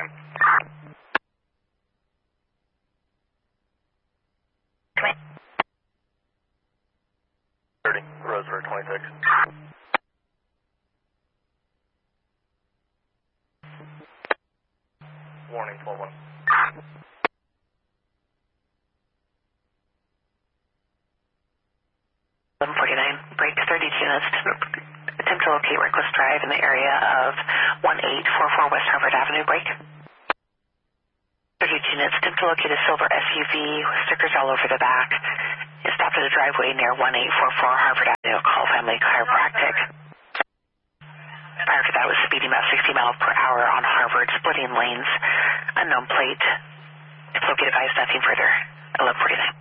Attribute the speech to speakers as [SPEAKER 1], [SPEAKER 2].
[SPEAKER 1] 49. 30, Roseburg 26. Warning 12-1.
[SPEAKER 2] 1149, break 32 units, attempt to locate Reckless Drive in the area of 1844 West Harvard Avenue, break. 32 units, attempt to locate a silver SUV with stickers all over the back. It stopped at a driveway near 1844 Harvard Avenue, call Family Chiropractic. Prior to that, it was speeding about 60 miles per hour on Harvard, splitting lanes, unknown plate. If located, advise nothing further. 1149.